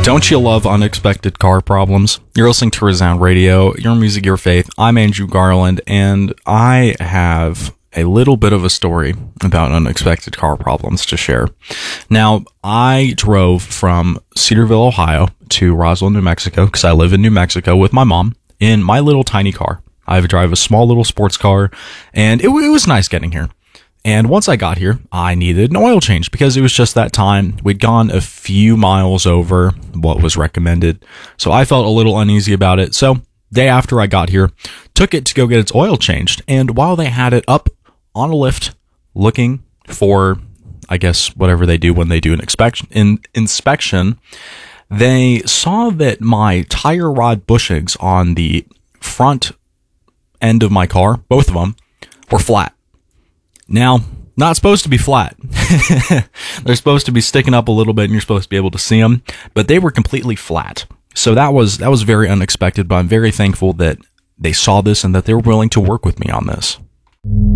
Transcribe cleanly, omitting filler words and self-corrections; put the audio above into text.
Don't you love unexpected car problems? You're listening to Resound Radio, your music, your faith. I'm Andrew Garland, and I have a little bit of a story about unexpected car problems to share. Now, I drove from Cedarville, Ohio to Roswell, New Mexico, because I live in New Mexico with my mom in my little tiny car. I drive a small little sports car, and it was nice getting here. And once I got here, I needed an oil change because it was just that time. We'd gone a few miles over what was recommended, so I felt a little uneasy about it. So, day after I got here, took it to go get its oil changed. And while they had it up on a lift looking for, I guess, whatever they do when they do an inspection, they saw that my tire rod bushings on the front end of my car, both of them, were flat. Now, not supposed to be flat. They're supposed to be sticking up a little bit and you're supposed to be able to see them, but they were completely flat. So that was very unexpected, but I'm very thankful that they saw this and that they were willing to work with me on this.